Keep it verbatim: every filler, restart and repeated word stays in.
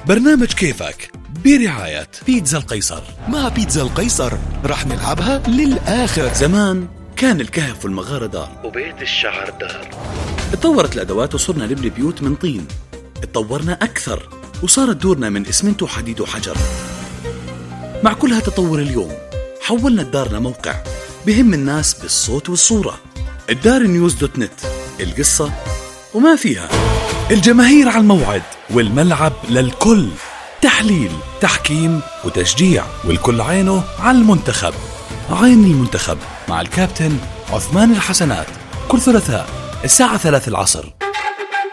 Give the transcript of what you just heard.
برنامج كيفك برعاية بيتزا القيصر. مع بيتزا القيصر رح نلعبها للآخر. زمان كان الكهف والمغارة دار وبيت الشعر دار. اتطورت الأدوات وصرنا نبني بيوت من طين. اتطورنا أكثر وصارت دورنا من إسمنت وحديد وحجر. مع كل هالتطور اليوم حولنا الدار لموقع بهم الناس بالصوت والصورة. الدار نيوز دوت نت، القصة وما فيها. الجماهير على الموعد والملعب للكل. تحليل، تحكيم وتشجيع، والكل عينه على المنتخب. عين المنتخب مع الكابتن عثمان الحسنات، كل ثلاثاء الساعة ثلاثة العصر.